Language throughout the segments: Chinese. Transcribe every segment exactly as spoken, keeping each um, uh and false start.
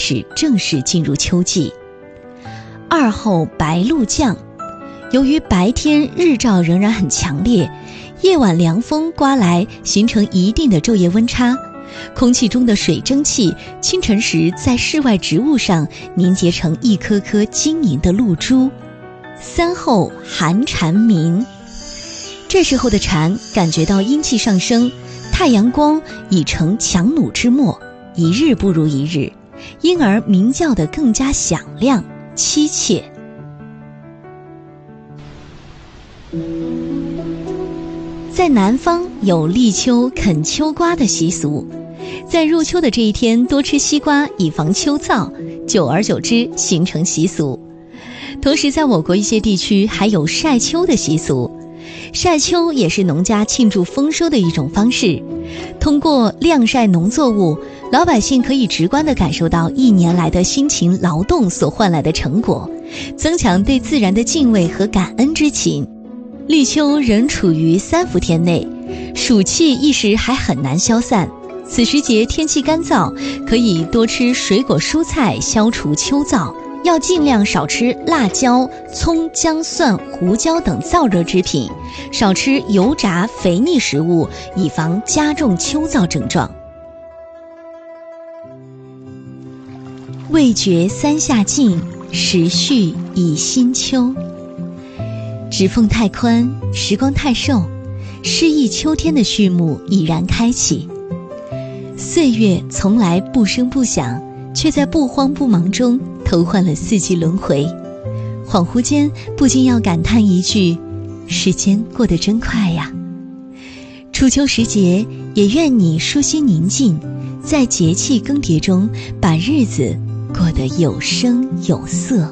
始正式进入秋季。二候白露降，由于白天日照仍然很强烈，夜晚凉风刮来，形成一定的昼夜温差，空气中的水蒸气清晨时在室外植物上凝结成一颗颗晶莹的露珠。三候寒蝉鸣，这时候的蝉感觉到阴气上升，太阳光已成强弩之末，一日不如一日，因而鸣叫得更加响亮凄切。在南方有立秋啃秋瓜的习俗，在入秋的这一天多吃西瓜以防秋燥，久而久之形成习俗。同时在我国一些地区还有晒秋的习俗，晒秋也是农家庆祝丰收的一种方式。通过晾晒农作物，老百姓可以直观地感受到一年来的辛勤劳动所换来的成果，增强对自然的敬畏和感恩之情。立秋仍处于三伏天内，暑气一时还很难消散，此时节天气干燥，可以多吃水果蔬菜消除秋燥，要尽量少吃辣椒、葱、姜、蒜、胡椒等燥热之品，少吃油炸肥腻食物，以防加重秋燥症状。味觉三下尽，时序已新秋。指缝太宽，时光太瘦，诗意秋天的序幕已然开启。岁月从来不声不响，却在不慌不忙中偷换了四季轮回。恍惚间不禁要感叹一句，时间过得真快呀。初秋时节，也愿你舒心宁静，在节气更迭中把日子过得有声有色。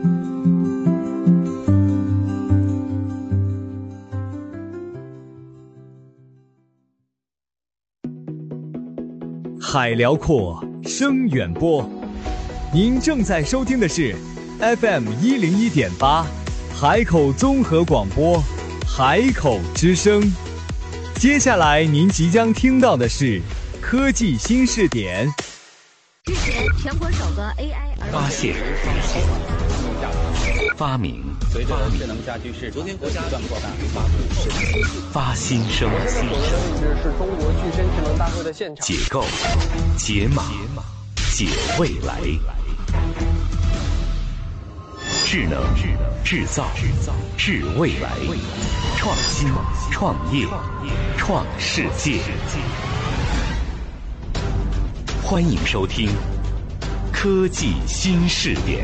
海辽阔，声远播。您正在收听的是 F M 一零一点八，海口综合广播，海口之声。接下来您即将听到的是科技新视点。 之前全国首个 A I 发现、发明、 随着智能家居市场不断扩大，发布发新生、 新生，这是中国具身智能大会的现场。 解构、解码、解未来。智能、制造、制未来，创新、创业、创世界。欢迎收听科技新视点。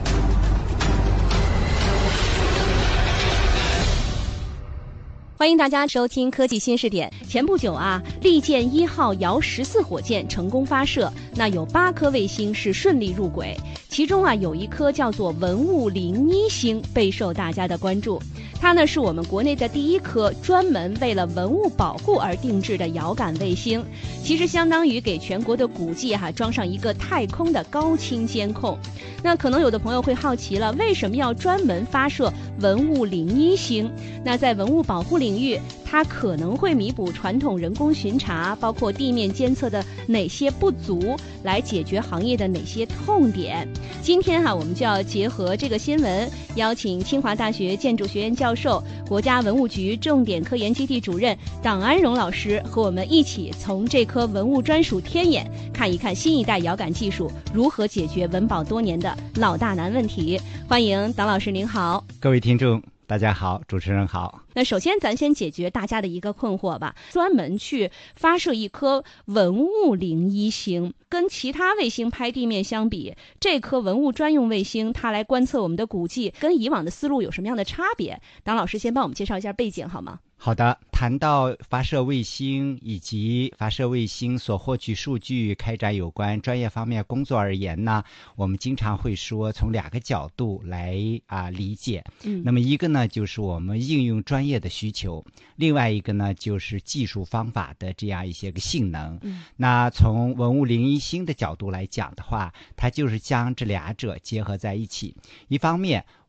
欢迎大家收听科技新视点。前不久啊，利剑一号遥十四火箭成功发射，那有八颗卫星是顺利入轨，其中啊有一颗叫做文物零一星备受大家的关注。它呢是我们国内的第一颗专门为了文物保护而定制的遥感卫星，其实相当于给全国的古迹哈、啊、装上一个太空的高清监控。那可能有的朋友会好奇了，为什么要专门发射文物零一星？那在文物保护领域，它可能会弥补传统人工巡查包括地面监测的哪些不足，来解决行业的哪些痛点。今天哈、啊，我们就要结合这个新闻，邀请清华大学建筑学院教授、国家文物局重点科研基地主任党安荣老师和我们一起从这颗文物专属天眼看一看新一代遥感技术如何解决文保多年的老大难问题。欢迎党老师，您好。 各位听众大家好，主持人好。 那首先咱先解决大家的一个困惑吧，专门去发射一颗文物零一星，跟其他卫星拍地面相比，这颗文物专用卫星它来观测我们的古迹，跟以往的思路有什么样的差别？党老师先帮我们介绍一下背景好吗？ 好的，谈到发射卫星以及发射卫星所获取数据开展有关专业方面工作而言呢，我们经常会说从两个角度来啊理解。嗯，那么一个呢就是我们应用专业的需求，另外一个呢就是技术方法的这样一些个性能。嗯，那从文物零一星的角度来讲的话，它就是将这俩者结合在一起。一方面，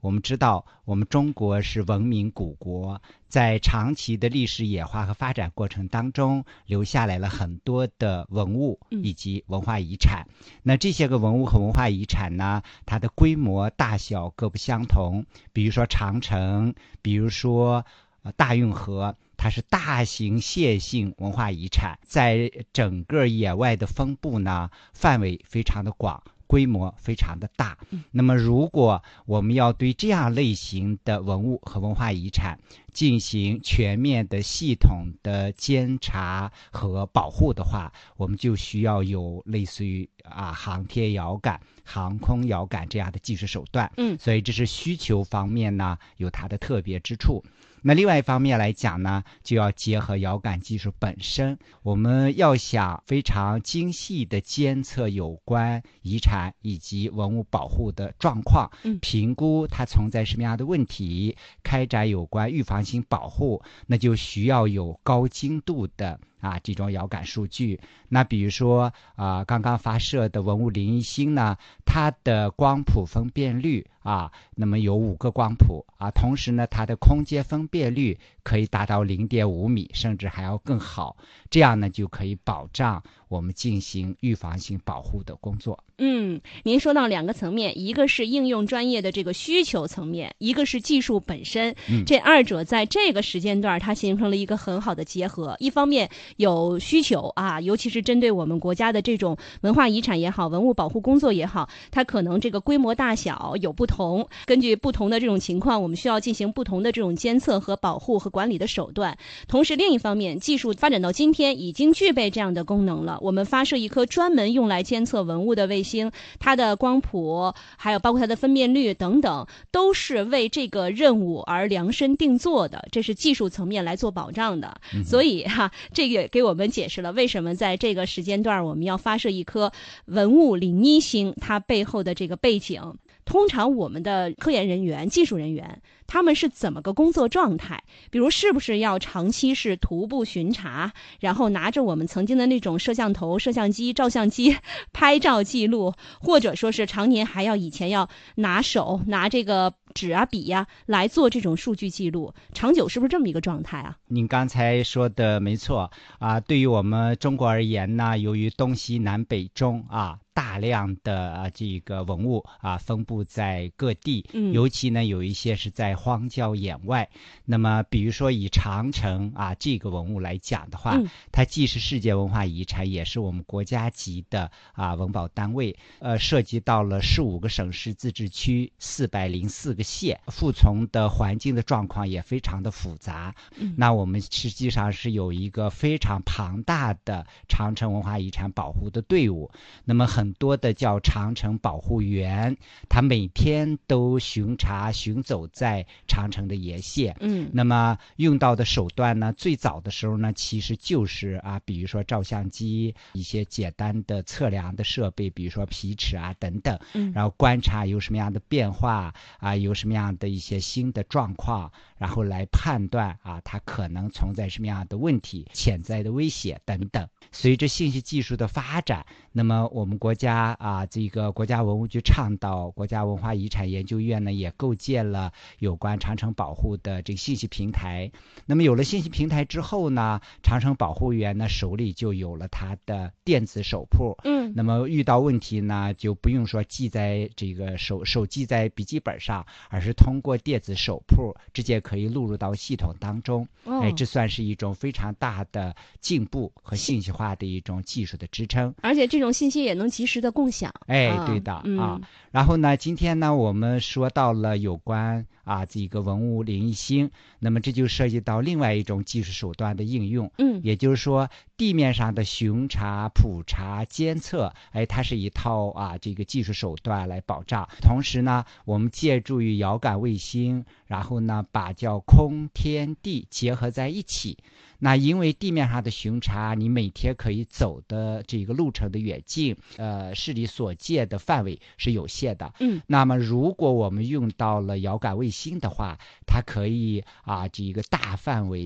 我们知道我们中国是文明古国，在长期的历史演化和发展过程当中，留下来了很多的文物以及文化遗产。嗯、那这些个文物和文化遗产呢，它的规模大小各不相同。比如说长城，比如说、呃、大运河，它是大型线性文化遗产，在整个野外的分布呢，范围非常的广，规模非常的大。那么如果我们要对这样类型的文物和文化遗产进行全面的系统的监察和保护的话，我们就需要有类似于啊航天遥感、航空遥感这样的技术手段。嗯，所以这是需求方面呢有它的特别之处。那另外一方面来讲呢，就要结合遥感技术本身，我们要想非常精细的监测有关遗产以及文物保护的状况，嗯、评估它存在什么样的问题，开展有关预防性保护，那就需要有高精度的啊，这种遥感数据。那比如说啊，刚刚发射的文物零一星呢，它的光谱分辨率啊，那么有五个光谱啊，同时呢，它的空间分辨率可以达到零点五米，甚至还要更好。这样呢，就可以保障我们进行预防性保护的工作。 嗯，您说到两个层面，一个是应用专业的这个需求层面，一个是技术本身。嗯，这二者在这个时间段它形成了一个很好的结合。一方面有需求啊，尤其是针对我们国家的这种文化遗产也好，文物保护工作也好，它可能这个规模大小有不同，根据不同的这种情况，我们需要进行不同的这种监测和保护和管理的手段。同时另一方面，技术发展到今天已经具备这样的功能了，我们发射一颗专门用来监测文物的卫星，它的光谱还有包括它的分辨率等等，都是为这个任务而量身定做的，这是技术层面来做保障的。嗯、所以哈、啊，这个给我们解释了为什么在这个时间段我们要发射一颗文物零一星，它背后的这个背景。通常我们的科研人员、技术人员，他们是怎么个工作状态？比如是不是要长期是徒步巡查，然后拿着我们曾经的那种摄像头、摄像机、照相机拍照记录，或者说是常年还要以前要拿手拿这个纸啊笔呀、啊、来做这种数据记录，长久是不是这么一个状态啊？ 您刚才说的没错啊，对于我们中国而言呢，由于东西南北中啊。大量的啊这个文物啊分布在各地，嗯、尤其呢有一些是在荒郊野外。那么比如说以长城啊这个文物来讲的话，嗯、它既是世界文化遗产，也是我们国家级的啊文保单位。呃，涉及到了十五个省市自治区、四百零四个县，附从的环境的状况也非常的复杂。嗯、那我们实际上是有一个非常庞大的长城文化遗产保护的队伍。那么很很多的叫长城保护员，他每天都巡查巡走在长城的沿线。嗯，那么用到的手段呢，最早的时候呢，其实就是啊，比如说照相机，一些简单的测量的设备，比如说皮尺啊等等。嗯，然后观察有什么样的变化啊，有什么样的一些新的状况，然后来判断啊，它可能存在什么样的问题、潜在的威胁等等。随着信息技术的发展，那么我们国家啊，这个国家文物局倡导，国家文化遗产研究院呢也构建了有关长城保护的这个信息平台。那么有了信息平台之后呢，长城保护员呢手里就有了他的电子手谱。嗯，那么遇到问题呢，就不用说记在这个手手记在笔记本上，而是通过电子手谱直接可以录入到系统当中。哦、哎，这算是一种非常大的进步和信息化的一种技术的支撑， 而且这种信息也能及时的共享。 哎，对的、嗯、啊。然后呢，今天呢，我们说到了有关啊这个文物零一星，那么这就涉及到另外一种技术手段的应用。嗯，也就是说，地面上的巡查、普查、监测，哎，它是一套啊这个技术手段来保障。同时呢，我们借助于遥感卫星，然后呢，把叫空天地结合在一起。那因为地面上的巡查，你每天可以走的这个路程的远近，呃，视力所见的范围是有限的。嗯，那么如果我们用到了遥感卫星的话，它可以啊这个大范围的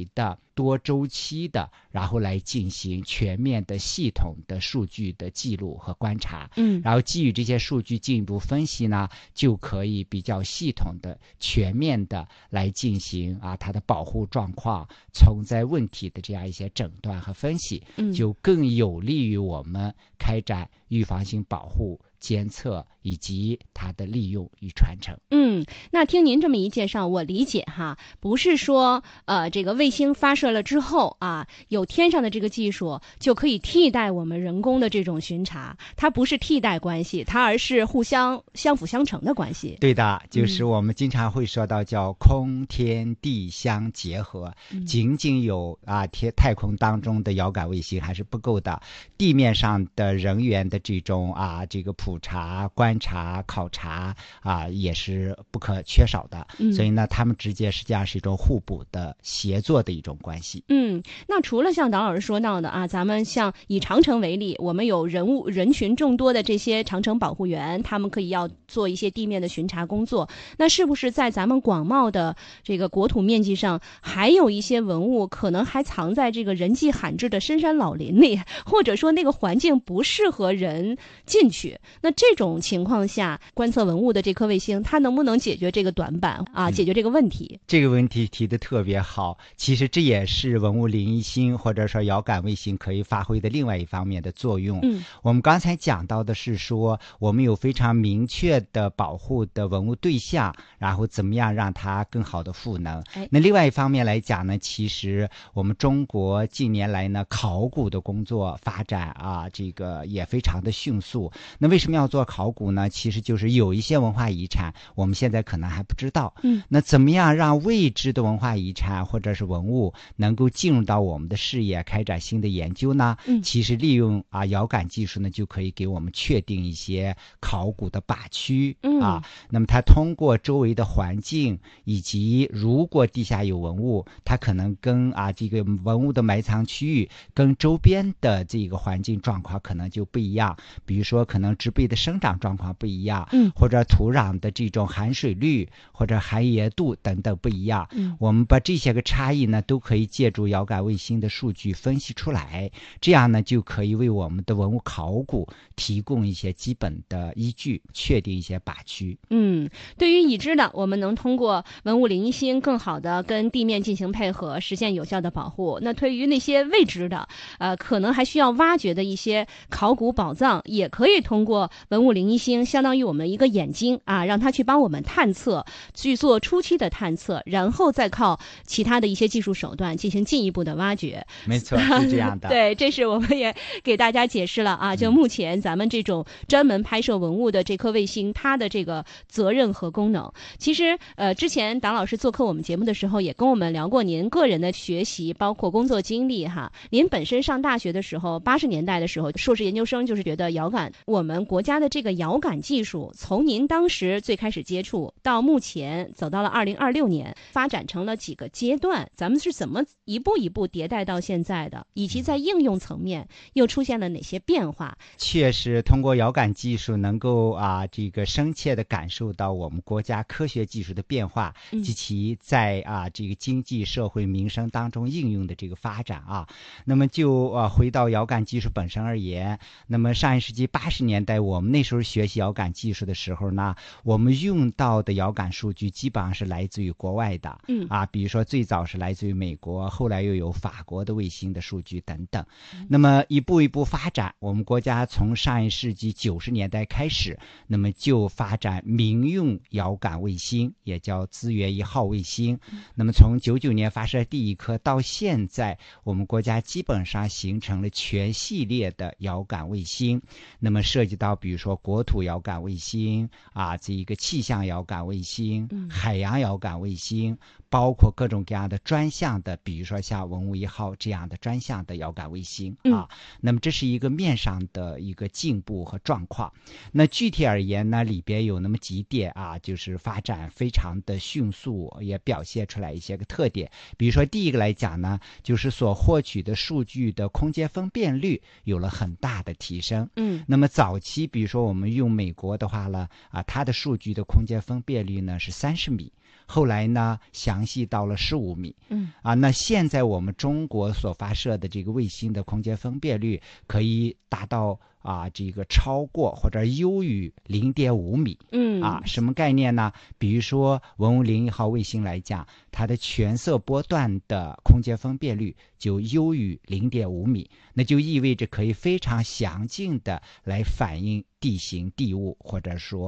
多周期的，然后来进行全面的系统的数据的记录和观察。 嗯， 然后基于这些数据进一步分析呢，就可以比较系统的、全面的来进行啊它的保护状况、存在问题的这样一些诊断和分析， 嗯， 就更有利于我们开展预防性保护、监测以及它的利用与传承。 嗯，那听您这么一介绍，我理解哈，不是说呃这个卫星发射了之后啊，有天上的这个技术就可以替代我们人工的这种巡查，它不是替代关系，它而是互相相辅相成的关系。 对的，就是我们经常会说到叫空天地相结合， 嗯、 仅仅有啊天太空当中的遥感卫星还是不够的，地面上的人员的这种啊这个普查、观察、考察啊也是不可缺少的。 嗯、 所以呢，他们之间实际上是一种互补的协作的一种关系。 嗯，那除了像党老师说到的啊，咱们像以长城为例，我们有人物人群众多的这些长城保护员，他们可以要做一些地面的巡查工作。那是不是在咱们广袤的这个国土面积上，还有一些文物可能还藏在这个人迹罕至的深山老林里，或者说那个环境不适合人进去？那这种情况下，观测文物的这颗卫星，它能不能解决这个短板啊？解决这个问题？ 嗯、这个问题提得特别好。其实这也是文物零一星或者说遥感卫星可以发挥的另外一方面的作用。 嗯， 我们刚才讲到的是说，我们有非常明确的保护的文物对象，然后怎么样让它更好的赋能。 哎、 那另外一方面来讲呢，其实我们中国近年来呢，考古的工作发展啊，这个也非常的迅速。那为什么要做考古呢？其实就是有一些文化遗产，我们现在可能还不知道。 嗯， 那怎么样让未知的文化遗产或者是文物能够进入到我们的视野，开展新的研究呢？ 嗯， 其实利用啊遥感技术呢，就可以给我们确定一些考古的靶区。 嗯啊，那么它通过周围的环境，以及如果地下有文物，它可能跟啊这个文物的埋藏区域跟周边的这个环境状况可能就不一样，比如说可能植被的生长状况不一样， 嗯， 或者土壤的这种含水率或者含盐度等等不一样。 嗯， 我们把这些个差异呢，都可以借助遥感卫星的数据分析出来，这样呢就可以为我们的文物考古提供一些基本的依据，确定一些靶区。 嗯，对于已知的，我们能通过文物零一星更好的跟地面进行配合，实现有效的保护。那对于那些未知的，呃，可能还需要挖掘的一些考古宝藏，也可以通过文物零一星，相当于我们一个眼睛啊，让它去帮我们探测，去做初期的探测，然后再靠其他的一些技术手段进行进一步的挖掘。 没错，是这样的。 对，这是我们也给大家解释了啊。就目前咱们这种专门拍摄文物的这颗卫星，它的这个责任和功能，其实呃，之前党老师做客我们节目的时候，也跟我们聊过您个人的学习，包括工作经历哈。您本身上大学的时候，八十年代的时候，硕士研究生就是觉得遥感，我们国家的这个遥感技术，从您当时最开始接触到目前走到了二零二六年，发展成了几个阶段，咱们是怎么一步一步迭代到现在的，以及在应用层面又出现了哪些变化？ 确实，通过遥感技术能够啊这个深切的感受到我们国家科学技术的变化， 嗯、 及其在啊这个经济社会民生当中应用的这个发展啊。那么就啊回到遥感技术本身而言，那么上一世纪八十年代我们那时候学习遥感技术的时候呢，我们用到的遥感数据基本上是来自于国外的， 嗯啊，比如说最早是来自于美国，后来又有法国的卫星的数据等等。嗯、那么一步一步发展，我们国家从上一世纪九十年代开始，那么就发展民用遥感卫星，也叫资源一号卫星。嗯、那么从九九年发射第一颗到现在，我们国家基本上形成了全系列的遥感卫星。那么涉及到比如说国土遥感卫星啊，这一个气象遥感卫星、 嗯、海洋遥感卫星，包括各种各样的专项的，比如说像文物一号这样的专项的遥感卫星啊。 嗯、 那么这是一个面上的一个进步和状况。那具体而言呢，里边有那么几点啊，就是发展非常的迅速，也表现出来一些个特点。比如说第一个来讲呢，就是所获取的数据的空间分辨率有了很大的提升。 嗯， 那么早期期比如说我们用美国的话呢，啊，它的数据的空间分辨率呢是三十米，后来呢详细到了十五米。 嗯， 啊，那现在我们中国所发射的这个卫星的空间分辨率可以达到啊，这个超过或者优于零点五米。 嗯， 啊，什么概念呢？比如说文物零一号卫星来讲，它的全色波段的空间分辨率就优于零点五米，那就意味着可以非常详尽的来反映地形地物，或者说